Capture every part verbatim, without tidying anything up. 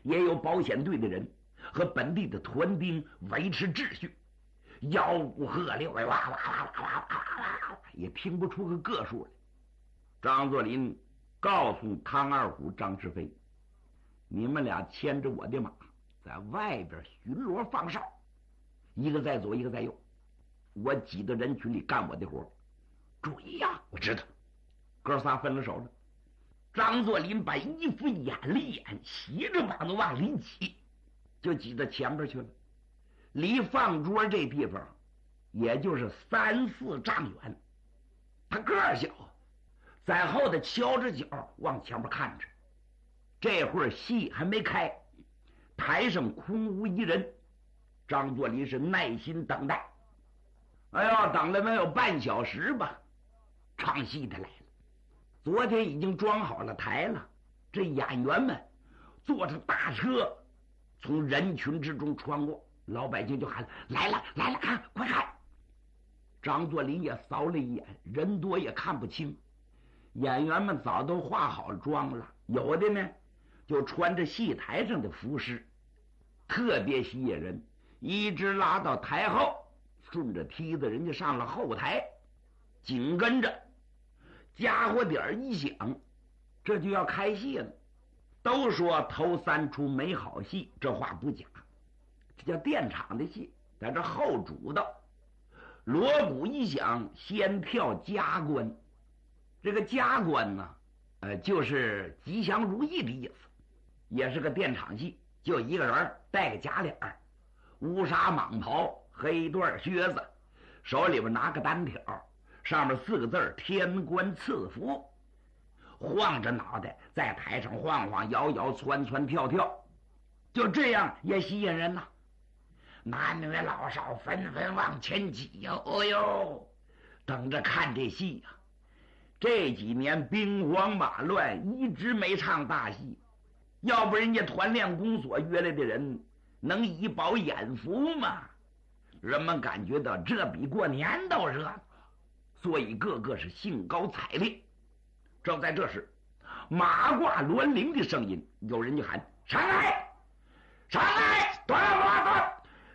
也有保险队的人和本地的团兵维持秩序，吆五喝六，哇哇哇哇哇哇，也听不出个个数来。张作霖告诉唐二虎、张世飞，你们俩牵着我的马在外边巡逻放哨，一个在左一个在右，我挤到人群里干我的活。注意呀！我知道。哥仨分了手了。张作霖把衣服掩了掩，斜着膀子往里挤，就挤到前边去了。离放桌这地方也就是三四丈远。他个儿小，在后头敲着脚往前边看着。这会儿戏还没开，台上空无一人。张作霖是耐心等待。哎呀，等了没有半小时吧，唱戏的来了。昨天已经装好了台了，这演员们坐着大车从人群之中穿过，老百姓就喊来了来了，看快看！张作霖也扫了一眼，人多也看不清，演员们早都化好妆了，有的呢就穿着戏台上的服饰，特别吸引人，一直拉到台后，顺着梯子人家上了后台，紧跟着家伙点一响，这就要开戏了。都说头三出没好戏，这话不假，这叫电场的戏，在这后主的锣鼓一响，先跳加官。这个加官呢，呃，就是吉祥如意的意思，也是个电场戏，就一个人戴个假脸，乌纱蟒袍，黑缎靴子，手里边拿个单条，上面四个字天官赐福，晃着脑袋在台上晃晃摇摇窜窜跳跳，就这样也吸引人呐。男女老少纷纷往前挤呀，哦呦，等着看这戏呀。这几年兵荒马乱，一直没唱大戏，要不人家团练公所约来的人能以饱眼福吗？人们感觉到这比过年都热闹，所以个个是兴高采烈。正在这时，马挂銮铃的声音，有人就喊上来上来，端端端，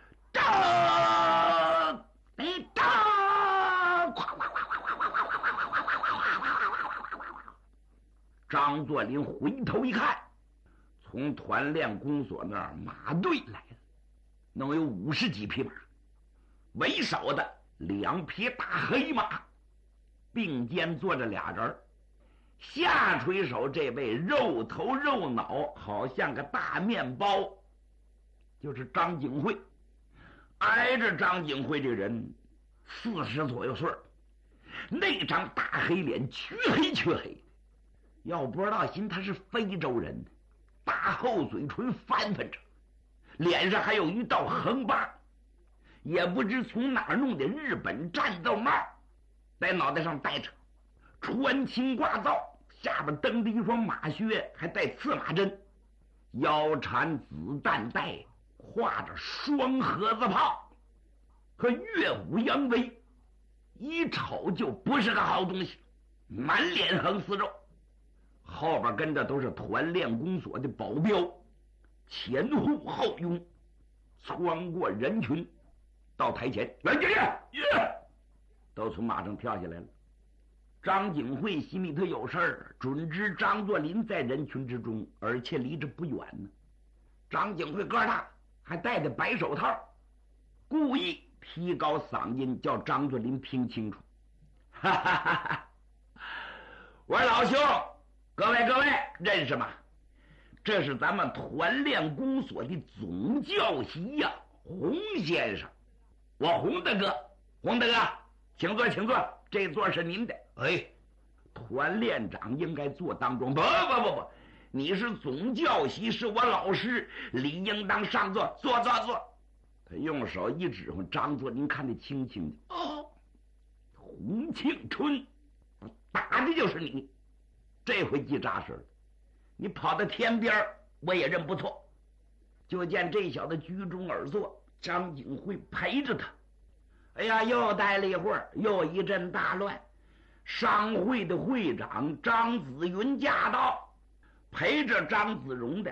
正你正，张作霖回头一看，从团练公所那儿马队来了，能有五十几匹马，为首的两匹大黑马，并肩坐着俩人，下垂手这位肉头肉脑，好像个大面包，就是张景惠。挨着张景惠这人四十左右岁，那张大黑脸黢黑黢黑，要不知道心他是非洲人，大厚嘴唇翻翻着，脸上还有一道横疤，也不知从哪儿弄的日本战斗帽，在脑袋上戴着，穿青挂皂，下边蹬着一双马靴，还带刺马针，腰缠子弹带，画着双盒子炮和岳武扬威，一瞅就不是个好东西，满脸横丝肉。后边跟着都是团练公所的保镖，前呼后拥，穿过人群到台前，来爷爷，都从马上跳下来了。张景惠心里头有事儿，准知张作霖在人群之中，而且离着不远呢。张景惠个大，还戴着白手套，故意提高嗓音叫张作霖听清楚。哈哈哈哈！我说老兄，各位各位认识吗？这是咱们团练公所的总教习呀、啊，洪先生。我洪大哥，洪大哥，请坐，请坐，这座是您的。哎，团练长应该坐当中。不不不不，你是总教习，是我老师，理应当上座，坐坐坐。他用手一指挥，张作霖看得清清的。哦，洪庆春，打的就是你。这回记扎实了，你跑到天边我也认不错。就见这小子居中而坐，张景惠陪着他。哎呀，又待了一会儿，又一阵大乱。商会的会长张子云驾到，陪着张子荣的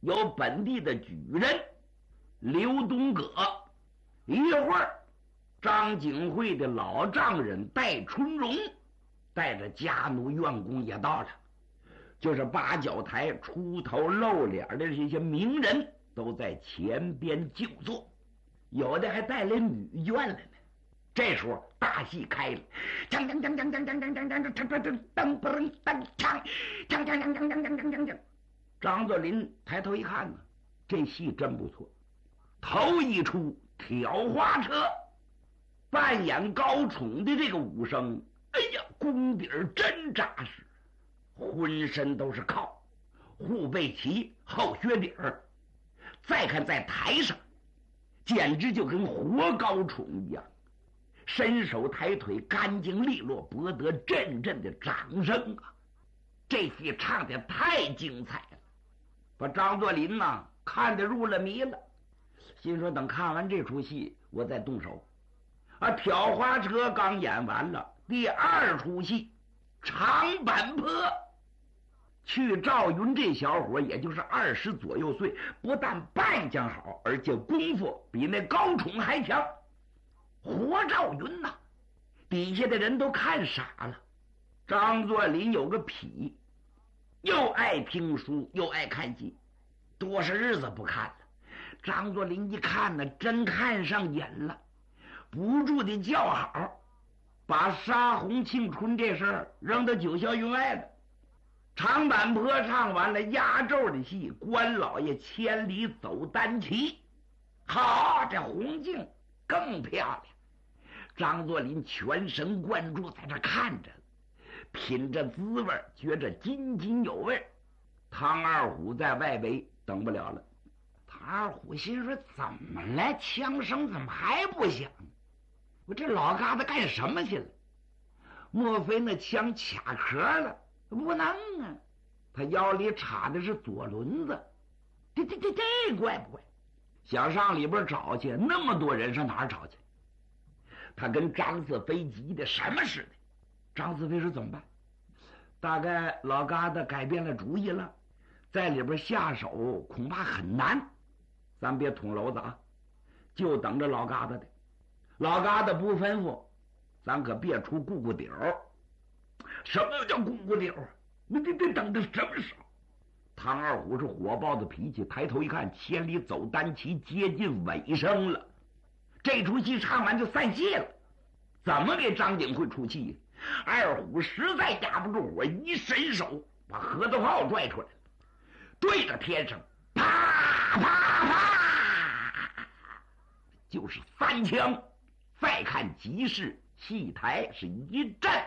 有本地的举人刘东阁，一会儿张景惠的老丈人戴春荣带着家奴员工也到了，就是八角台出头露脸的这些名人都在前边就坐，有的还带来女眷来呢。这时候大戏开了，锵锵锵锵锵锵锵锵锵锵锵锵噔不噔噔锵锵锵锵锵锵锵锵锵锵。张作霖抬头一看呢，这戏真不错。头一出挑花车，扮演高宠的这个武生，哎呀，功底儿真扎实，浑身都是靠，护背齐，后靴底儿。再看在台上，简直就跟活高宠一样，伸手抬腿干净利落，博得阵阵的掌声啊！这戏唱的太精彩了，把张作霖呐看得入了迷了，心说等看完这出戏我再动手。啊，挑花车刚演完了，第二出戏长坂坡。去赵云这小伙也就是二十左右岁，不但扮相好，而且功夫比那高宠还强。活赵云呐、啊，底下的人都看傻了。张作霖有个癖，又爱听书又爱看戏，多少日子不看了。张作霖一看呢，真看上瘾了，不住的叫好，把杀红庆春这事儿扔到九霄云外了。长坂坡唱完了压轴的戏，关老爷千里走单骑，好，这红镜更漂亮。张作霖全神贯注在这看着，品着滋味，觉着津津有味。唐二虎在外围等不了了，唐二虎心说怎么了，枪声怎么还不响？我这老疙瘩干什么去了？莫非那枪卡壳了？不能啊，他腰里插的是左轮子，这这这这怪不怪？想上里边找去，那么多人上哪儿找去？他跟张四飞急的什么似的。张四飞说怎么办？大概老疙瘩改变了主意了，在里边下手恐怕很难，咱别捅娄子啊，就等着老疙瘩的。老疙瘩不吩咐，咱可别出咕咕屌。什么叫咕咕屌？你得得等着什么时候？唐二虎是火爆的脾气，抬头一看，千里走单骑接近尾声了。这出戏唱完就散戏了，怎么给张景惠出气？二虎实在压不住火，一伸手把核桃炮拽出来了，对着天上啪啪啪，就是三枪。再看集市戏台是一震